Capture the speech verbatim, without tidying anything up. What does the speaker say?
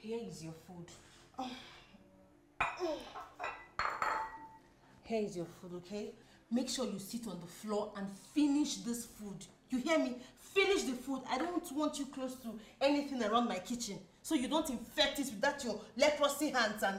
Here is your food. Here is your food, okay? Make sure you sit on the floor and finish this food. You hear me? Finish the food. I don't want you close to anything around my kitchen so you don't infect it with that your leprosy hands and